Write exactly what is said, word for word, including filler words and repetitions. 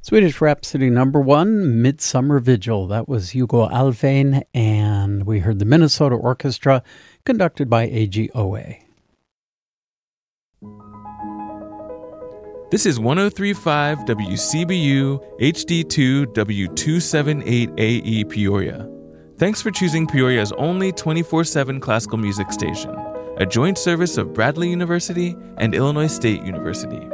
Swedish Rhapsody number one, Midsummer Vigil. That was Hugo Alfvén, and we heard the Minnesota Orchestra, conducted by A G O A. This is one oh three point five W C B U H D two W two seventy-eight A E Peoria. Thanks for choosing Peoria's only twenty-four seven classical music station, a joint service of Bradley University and Illinois State University.